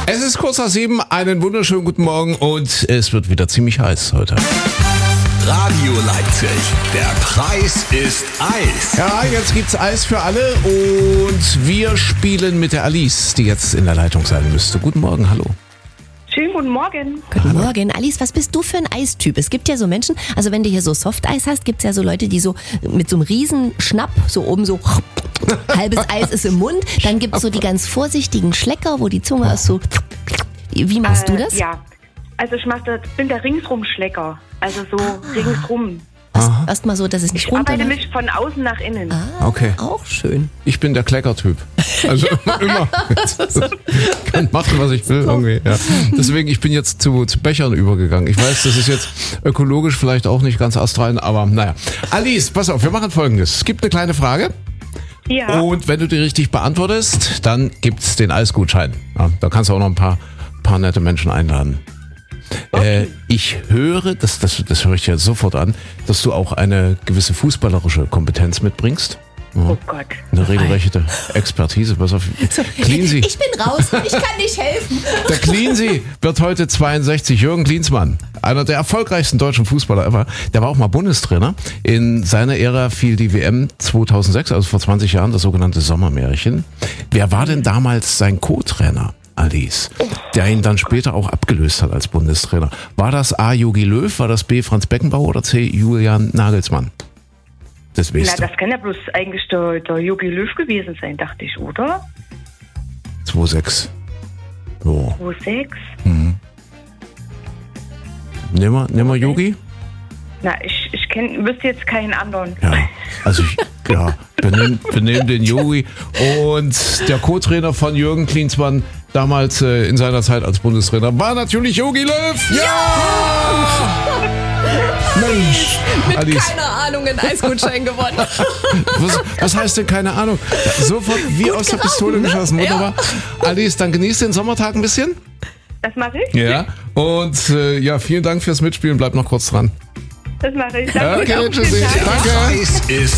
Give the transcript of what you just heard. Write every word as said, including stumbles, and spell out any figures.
Es ist kurz nach sieben, einen wunderschönen guten Morgen und es wird wieder ziemlich heiß heute. Radio Leipzig, der Preis ist Eis. Ja, jetzt gibt's Eis für alle und wir spielen mit der Alice, die jetzt in der Leitung sein müsste. Guten Morgen, hallo. Schönen guten Morgen. Guten Morgen. Alice, was bist du für ein Eistyp? Es gibt ja so Menschen, also wenn du hier so Softeis hast, gibt es ja so Leute, die so mit so einem riesen Schnapp, so oben so halbes Eis ist im Mund. Dann gibt es so die ganz vorsichtigen Schlecker, wo die Zunge ist so. Wie machst äh, du das? Ja, also ich mach das, bin der Ringsrum-Schlecker. Also so ringsrum. Erst mal so, dass es nicht Ich arbeite runterläuft. mich von außen nach innen. Ah, Okay. auch schön. Ich bin der Kleckertyp. Also immer. Ich kann machen, was ich will irgendwie. Ja. Deswegen, ich bin jetzt zu, zu Bechern übergegangen. Ich weiß, das ist jetzt ökologisch vielleicht auch nicht ganz astrein, aber naja. Alice, pass auf, wir machen Folgendes. Es gibt eine kleine Frage. Ja. Und wenn du die richtig beantwortest, dann gibt's den Eisgutschein. Ja, da kannst du auch noch ein paar, paar nette Menschen einladen. Okay. Äh, ich höre, das, das, das höre ich ja sofort an, dass du auch eine gewisse fußballerische Kompetenz mitbringst. Ja. Oh Gott. Eine regelrechte Expertise. Pass auf. Cleansy. Ich bin raus, ich kann nicht helfen. Der Cleansy wird heute zweiundsechzig. Jürgen Klinsmann, einer der erfolgreichsten deutschen Fußballer ever. Der war auch mal Bundestrainer. In seiner Ära fiel die W M zweitausendsechs, also vor zwanzig Jahren, das sogenannte Sommermärchen. Wer war denn damals sein Co-Trainer? Alice, der ihn dann später auch abgelöst hat als Bundestrainer. War das A. Jogi Löw, war das B. Franz Beckenbauer oder C. Julian Nagelsmann? Das Na, weißt du. das kann ja bloß eigentlich der, der Jogi Löw gewesen sein, dachte ich, oder? zwei sechs. So. zwei sechs? Nehmen wir, nehmen wir Jogi? Na, ich, ich kenn, wüsste jetzt keinen anderen. Ja, also ich, ja, wir nehmen, wir nehmen den Jogi und der Co-Trainer von Jürgen Klinsmann damals äh, in seiner Zeit als Bundestrainer war natürlich Jogi Löw. Ja! Mensch, Mit Alice, keiner Ahnung einen Eisgutschein gewonnen. was, was heißt denn keine Ahnung? Sofort wie aus der Pistole geschossen, wunderbar. Alice, dann genießt den Sommertag ein bisschen. Das mache ich? Ja. Und äh, ja, vielen Dank fürs Mitspielen, bleib noch kurz dran. Das mache ich. Okay, tschüssi. Danke. Preis ist